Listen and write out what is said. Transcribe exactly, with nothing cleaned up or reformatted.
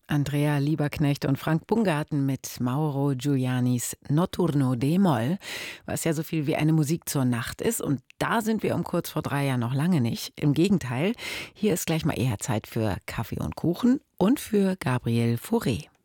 Andrea Lieberknecht und Frank Bungarten mit Mauro Giulianis Notturno d-Moll, was ja so viel wie eine Musik zur Nacht ist. Und da sind wir um kurz vor drei ja noch lange nicht. Im Gegenteil, hier ist gleich mal eher Zeit für Kaffee und Kuchen und für Gabriel Fauré.